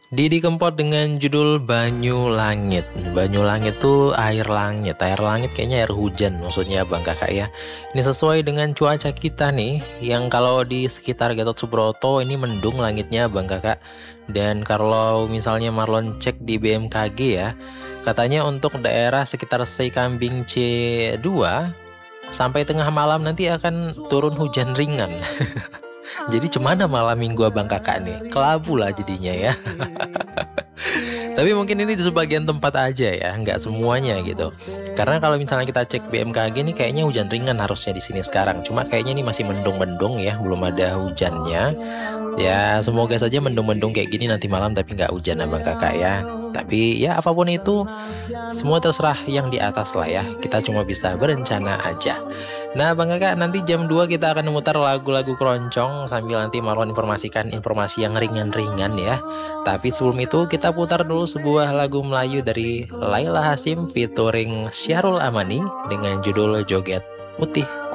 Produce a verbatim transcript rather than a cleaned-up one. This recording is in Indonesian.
Didi Kempot dengan judul Banyu Langit. Banyu Langit tuh air langit. Air langit kayaknya air hujan maksudnya Bang Kakak ya. Ini sesuai dengan cuaca kita nih, yang kalau di sekitar Gatot Subroto ini mendung langitnya Bang Kakak. Dan kalau misalnya Marlon cek di B M K G ya, katanya untuk daerah sekitar Seikambing C dua sampai tengah malam nanti akan turun hujan ringan. Jadi cemana malam minggu Abang Kakak nih? Kelabu lah jadinya ya. Tapi mungkin ini di sebagian tempat aja ya, nggak semuanya gitu. Karena kalau misalnya kita cek B M K G nih kayaknya hujan ringan harusnya di sini sekarang. Cuma kayaknya ini masih mendung-mendung ya, belum ada hujannya. Ya semoga saja mendung-mendung kayak gini nanti malam tapi nggak hujan Abang Kakak ya. Tapi ya apapun itu, semua terserah yang di atas lah ya. Kita cuma bisa berencana aja. Nah Bang Kakak, nanti jam dua kita akan memutar lagu-lagu keroncong sambil nanti Marwan informasikan informasi yang ringan-ringan ya. Tapi sebelum itu kita putar dulu sebuah lagu Melayu dari Laila Hasim featuring Syahrul Amani dengan judul Joget Putih